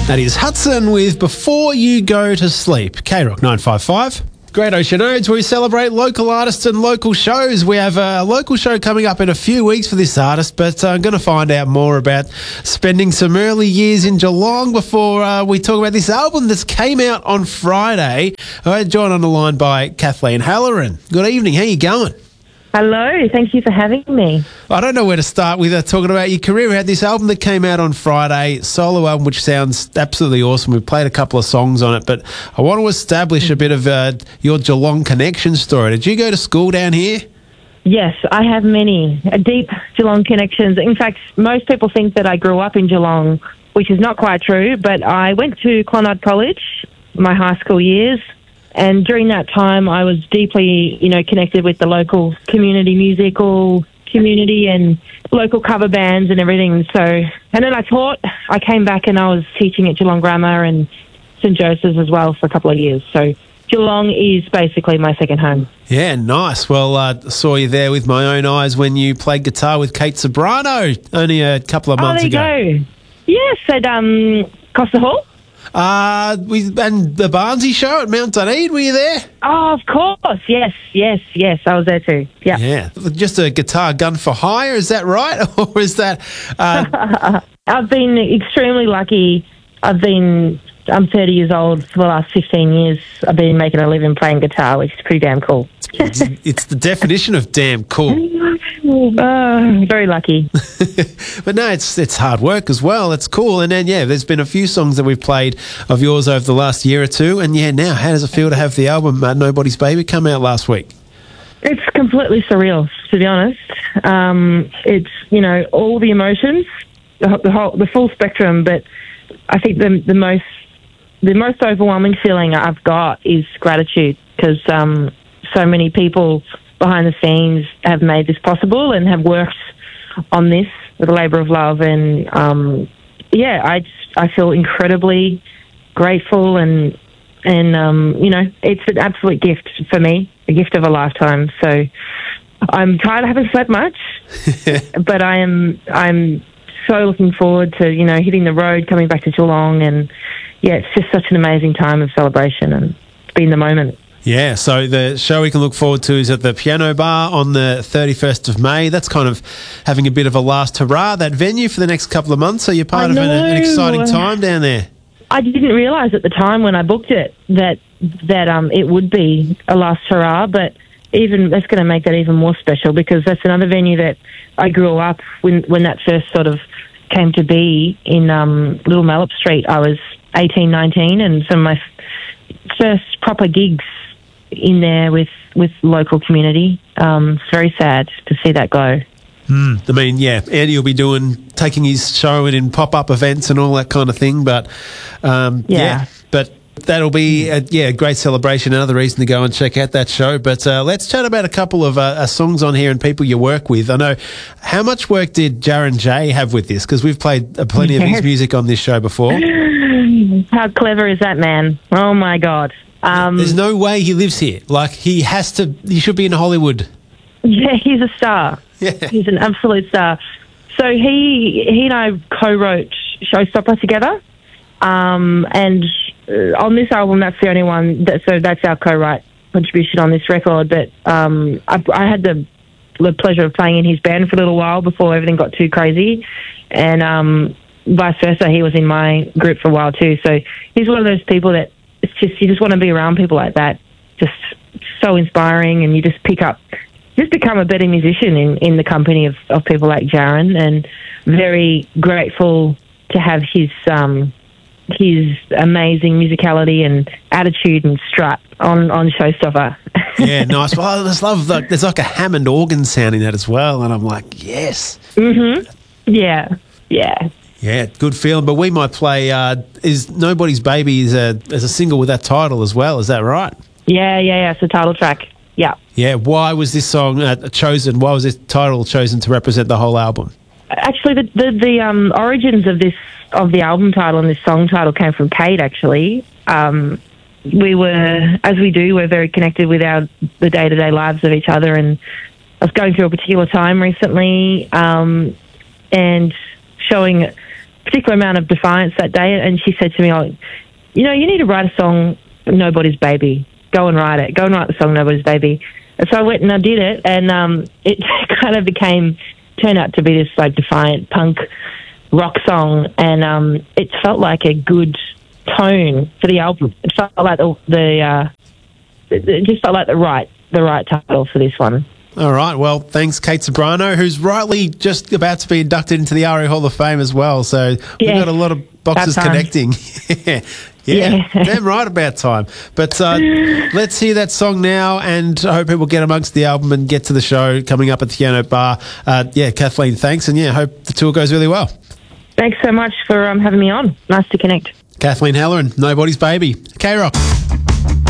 That is Hudson with Before You Go to Sleep. K-Rock 955. Great Ocean Odes, where we celebrate local artists and local shows. We have a local show coming up in a few weeks for this artist, but I'm going to find out more about spending some early years in Geelong before we talk about this album that came out on Friday. I'm joined on the line by Kathleen Halloran. Good evening. How you going? Hello, thank you for having me. I don't know where to start with talking about your career. We had this album that came out on Friday, solo album, which sounds absolutely awesome. We've played a couple of songs on it, but I want to establish a bit of your Geelong connection story. Did you go to school down here? Yes, I have many deep Geelong connections. In fact, most people think that I grew up in Geelong, which is not quite true, but I went to Clonard College my high school years. And during that time, I was deeply, connected with the local community musical community and local cover bands and everything. So, and then I came back and I was teaching at Geelong Grammar and St Joseph's as well for a couple of years. So Geelong is basically my second home. Yeah, nice. Well, I saw you there with my own eyes when you played guitar with Kate Sobrano only a couple of months ago. There you go. Yes, at Costa Hall. And the Barnsley show at Mount Dunedin, were you there? Oh, of course. Yes, I was there too. Yeah. Yeah. Just a guitar gun for hire, is that right? Or is that... I've been extremely lucky. I'm 30 years old. For the last 15 years, I've been making a living playing guitar, which is pretty damn cool. It's the definition of damn cool. Very lucky. But no, it's hard work as well. It's cool. And then, there's been a few songs that we've played of yours over the last year or two. And now, how does it feel to have the album Nobody's Baby come out last week? It's completely surreal, to be honest. It's, all the emotions, the full spectrum. But I think the most overwhelming feeling I've got is gratitude, because so many people behind the scenes have made this possible and have worked on this with a labour of love. And I feel incredibly grateful and it's an absolute gift for me, a gift of a lifetime. So I'm tired. I haven't slept much, but I'm so looking forward to hitting the road, coming back to Geelong, and it's just such an amazing time of celebration and to be in the moment. Yeah, so the show we can look forward to is at the Piano Bar on the 31st of May. That's kind of having a bit of a last hurrah, that venue, for the next couple of months. So you're part of an exciting time down there. I didn't realise at the time when I booked it that it would be a last hurrah, but even that's going to make that even more special, because that's another venue that I grew up when that first sort of came to be in Little Mallup Street. I was 18, 19, and some of my first proper gigs in there with local community. It's very sad to see that go. I mean, Andy will be taking his show in pop-up events and all that kind of thing, but but that'll be a great celebration, another reason to go and check out that show. But let's chat about a couple of songs on here and people you work with. I know, how much work did Jaron J have with this? Because we've played plenty of his music on this show before. How clever is that man? Oh, my God. There's no way he lives here. Like, he should be in Hollywood. Yeah, he's a star. Yeah. He's an absolute star. So he and I co-wrote Showstopper together. And on this album, that's the only one. So that's our co-write contribution on this record. But I had the pleasure of playing in his band for a little while before everything got too crazy. And vice versa, he was in my group for a while too. So he's one of those people that you just want to be around people like that. Just so inspiring, and you just become a better musician in the company of people like Jaron, and very grateful to have his amazing musicality and attitude and strut on Showstopper. Yeah, nice. Well, I just love there's like a Hammond organ sound in that as well, and I'm like, yes. Mm-hmm. Yeah. Yeah, good feeling. But we might play is Nobody's Baby as a single with that title as well. Is that right? Yeah. It's a title track. Yeah. Yeah. Why was this song chosen? Why was this title chosen to represent the whole album? Actually, the origins of the album title and this song title came from Kate. Actually, we were, as we do, we're very connected with the day-to-day lives of each other, and I was going through a particular time recently, and showing particular amount of defiance that day, and she said to me, "Oh, you know, you need to write a song, Nobody's Baby. Go and write it. Go and write the song, Nobody's Baby." And so I went and I did it, and it kind of turned out to be this like defiant punk rock song, and it felt like a good tone for the album. It felt like it just felt like the right title for this one. All right. Well, thanks, Kate Ceberano, who's rightly just about to be inducted into the RE Hall of Fame as well. So we've got a lot of boxes connecting. Yeah, damn right about time. But let's hear that song now, and I hope people get amongst the album and get to the show coming up at the Piano Bar. Kathleen, thanks, and hope the tour goes really well. Thanks so much for having me on. Nice to connect. Kathleen Halloran, Nobody's Baby, K-Rock.